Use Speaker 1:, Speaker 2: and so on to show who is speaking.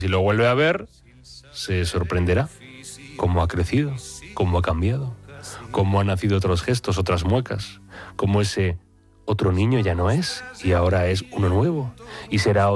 Speaker 1: Si lo vuelve a ver, se sorprenderá cómo ha crecido, cómo ha cambiado, cómo han nacido otros gestos, otras muecas, cómo ese otro niño ya no es y ahora es uno nuevo y será